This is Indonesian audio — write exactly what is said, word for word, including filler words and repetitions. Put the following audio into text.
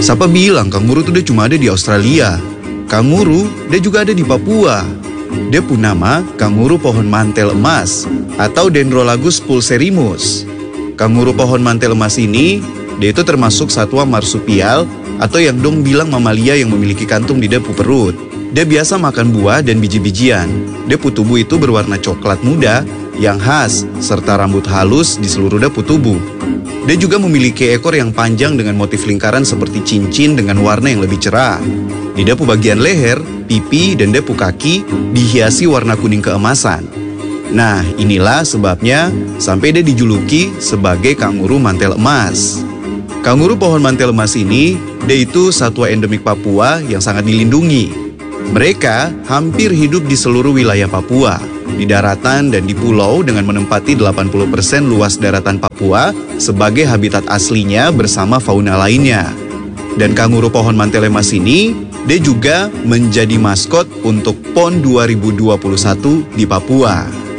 Siapa bilang kanguru tuh dia cuma ada di Australia? Kanguru dia juga ada di Papua. Dia punya nama kanguru pohon mantel emas atau Dendrolagus pulserimus. Kanguru pohon mantel emas ini, dia itu termasuk satwa marsupial atau yang dong bilang mamalia yang memiliki kantung di depu perut. Dia biasa makan buah dan biji-bijian. Depu tubuh itu berwarna coklat muda yang khas serta rambut halus di seluruh depu tubuh. Dia juga memiliki ekor yang panjang dengan motif lingkaran seperti cincin dengan warna yang lebih cerah. Di depu bagian leher, pipi, dan depu kaki dihiasi warna kuning keemasan. Nah, inilah sebabnya sampai dia dijuluki sebagai kanguru mantel emas. Kanguru pohon mantel emas ini, dia itu satwa endemik Papua yang sangat dilindungi. Mereka hampir hidup di seluruh wilayah Papua, di daratan dan di pulau dengan menempati delapan puluh persen luas daratan Papua sebagai habitat aslinya bersama fauna lainnya. Dan kanguru pohon mantel emas ini, dia juga menjadi maskot untuk PON dua ribu dua puluh satu di Papua.